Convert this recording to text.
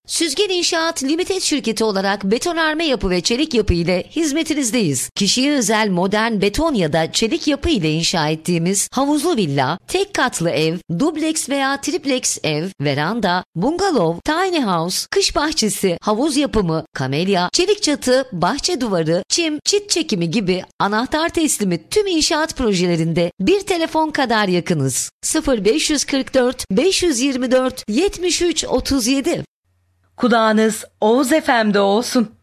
Süzgen İnşaat Limited şirketi olarak betonarme yapı ve çelik yapı ile hizmetinizdeyiz. Kişiye özel modern beton ya da çelik yapı ile inşa ettiğimiz havuzlu villa, tek katlı ev, dubleks veya triplex ev, veranda, bungalov, tiny house, kış bahçesi, havuz yapımı, kamelya, çelik çatı, bahçe duvarı, çim, çit çekimi gibi anahtar teslimi tüm inşaat projelerinde bir telefon kadar yakınız. 0544 524 73 37. Kulağınız Oğuz FM'de olsun.